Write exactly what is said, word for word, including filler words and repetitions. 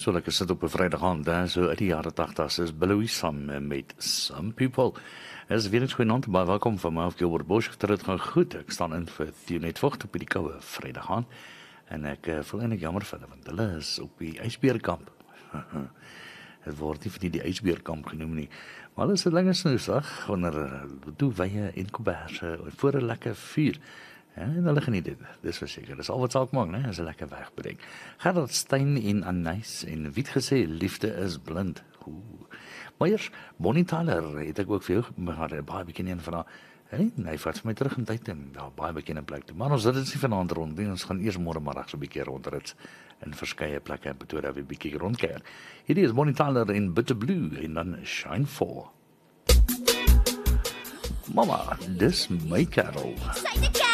So lekker sit op 'n Vrydag aand, hè, so uit die jare tagtig is Billowy saam met Some People. Is weer eens goeienaand, baie welkom van my af Gilbert Bosch. Dit gaan goed. Ek staan in vir Thionet Vogt op die koue Vrydag aand. En ek uh, voel eintlik jammer vir hulle, want hulle is op die ysbeerkamp. Het word nie vir die, die ysbeerkamp genoem nie. Maar hulle is lekker snoesig, onder toe wye en komberse, voor 'n lekker vuur. Ja, en hulle geniet dit, dis verseker. Dis al wat saak maak, né? As 'n lekker wegbreek. Gerard Stein en Anys en wie het gesê liefde is blind. Ooh. Maar eers Bonnie Tyler het ek ook vir jou maar baie bekend een van haar. Hey, nee, vat my terug in tyd en daar baie bekende plek toe. Maar ons dit is nie vanaand rond nie. Ons gaan eers môre middag so 'n bietjie rondrits in verskeie plekke in Pretoria weer 'n bietjie rondkuier. Hierdie is Bonnie Tyler in Bitter Blue en dan Shine For. Mama, dis my Carol.